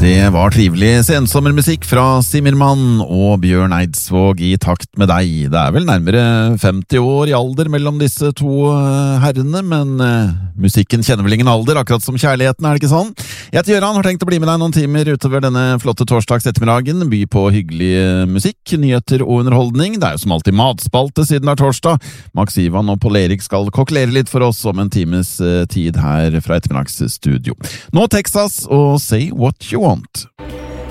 Det var trivelig sensommermusikk fra Zimmermann og Bjørn Eidsvåg I takt med deg. Det vel nærmere 50 år I alder mellom disse to herrene, men musikken kjenner vel ingen alder, akkurat som kjærligheten, det ikke sånn? Jeg heter Jøran, har tenkt å bli med deg noen timer utover denne flotte torsdags ettermiddagen, by på hyggelig musikk, nyheter og underholdning. Det jo som alltid matspalte siden det torsdag. Max Ivan og Paul Erik skal kokkelere litt for oss om en times tid her fra ettermiddagsstudio. Nå Texas og Say What You Want.